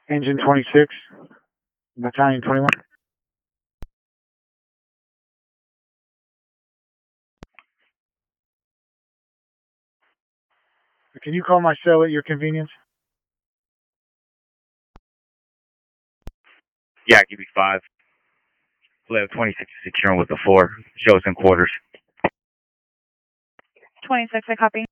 Engine 26, Battalion 21. Can you call my cell at your convenience? Yeah, give me 5. Flair 26 is securing with the 4. Shows in quarters. 26, I copy.